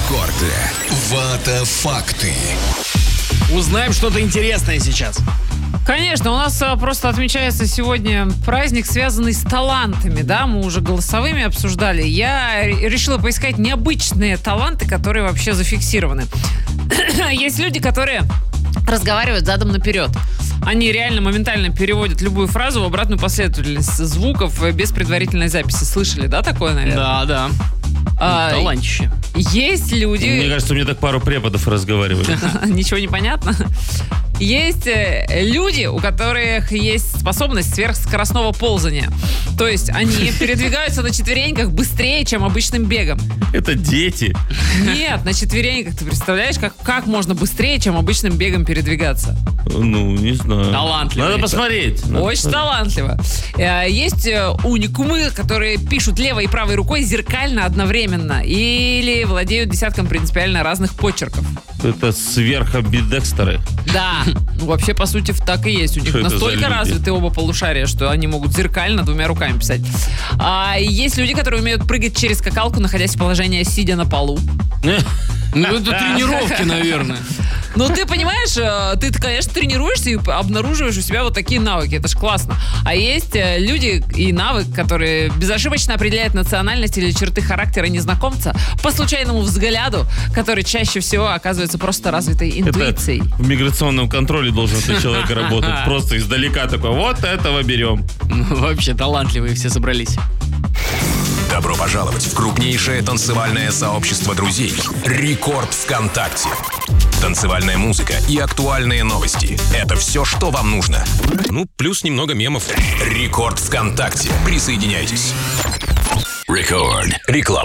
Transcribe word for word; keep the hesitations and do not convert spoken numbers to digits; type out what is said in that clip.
рекорды. Вата факты. Узнаем что-то интересное сейчас. Конечно, у нас а, просто отмечается сегодня праздник, связанный с талантами, да, мы уже голосовыми обсуждали. Я р- решила поискать необычные таланты, которые вообще зафиксированы. Есть люди, которые разговаривают задом наперед. Они реально моментально переводят любую фразу в обратную последовательность звуков без предварительной записи. Слышали, да, такое, наверное? Да, да. А, Талантище. Есть люди... Мне кажется, у меня так пару преподов разговаривали. Ничего не понятно. Есть э, люди, у которых есть способность сверхскоростного ползания. То есть они передвигаются на четвереньках быстрее, чем обычным бегом. Это дети. Нет, на четвереньках. Ты представляешь, как, как можно быстрее, чем обычным бегом передвигаться? Ну, не знаю. Талантливо. Надо посмотреть. Надо Очень посмотреть. талантливо. Э, Есть э, уникумы, которые пишут левой и правой рукой зеркально одновременно. Или владеют десятком принципиально разных почерков. Это сверхобидекстеры. Да, ну вообще, по сути, так и есть. У них Что это за настолько люди? развиты оба полушария, что они могут зеркально двумя руками писать. А есть люди, которые умеют прыгать через скакалку, находясь в положении сидя на полу. Ну, это тренировки, наверное. Ну, ты понимаешь, э, ты, конечно, тренируешься и обнаруживаешь у себя вот такие навыки. Это ж классно. А есть э, люди и навык, которые безошибочно определяют национальность или черты характера незнакомца по случайному взгляду, который чаще всего оказывается просто развитой интуицией. Это в миграционном контроле должен этот человек работать. Просто издалека такой, вот этого берем. Ну, вообще талантливые все собрались. Добро пожаловать в крупнейшее танцевальное сообщество друзей «Рекорд ВКонтакте». Танцевальная музыка и актуальные новости – это все, что вам нужно. Ну, плюс немного мемов. «Рекорд ВКонтакте». Присоединяйтесь. Рекорд. Реклама.